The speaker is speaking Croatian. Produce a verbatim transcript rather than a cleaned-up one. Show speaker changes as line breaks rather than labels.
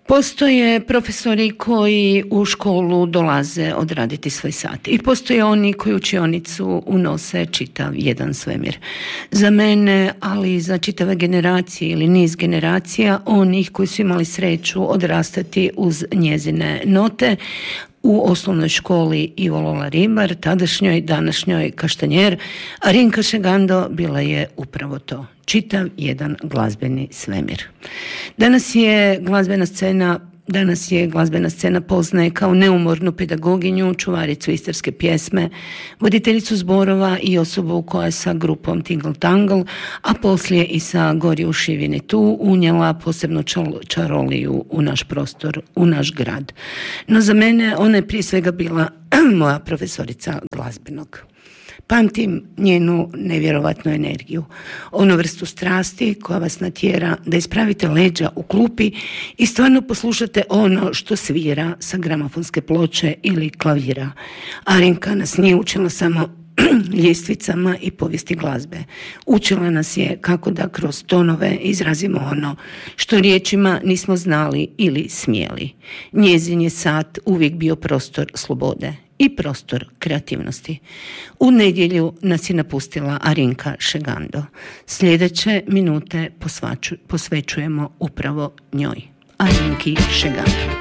Postoje profesori koji u školu dolaze odraditi svoj sat i postoje oni koji učionicu unose čitav jedan svemir. Za mene, ali i za čitave generacije ili niz generacija onih koji su imali sreću odrastati uz njezine note, u osnovnoj školi Ivo Lola Ribar, tadašnjoj, današnjoj Kaštanjer, Arinka Šegando bila je upravo to, čitav jedan glazbeni svemir. Danas je glazbena scena Danas je glazbena scena poznaje kao neumornu pedagoginju, čuvaricu istarske pjesme, voditeljicu zborova i osobu koja je sa grupom Tingle Tangle, a poslije i sa Gori u šivini tu unijela posebnu čaroliju u naš prostor, u naš grad. No za mene ona je prije svega bila moja profesorica glazbenog. Pamtim njenu nevjerovatnu energiju, onu vrstu strasti koja vas natjera da ispravite leđa u klupi i stvarno poslušate ono što svira sa gramofonske ploče ili klavira. Arinka nas nije učila samo ljestvicama i povijesti glazbe. Učila nas je kako da kroz tonove izrazimo ono što riječima nismo znali ili smjeli. Njezin je sat uvijek bio prostor slobode i prostor kreativnosti. U nedjelju nas je napustila Arinka Šegando. Sljedeće minute posvaču, posvećujemo upravo njoj, Arinki Šegando.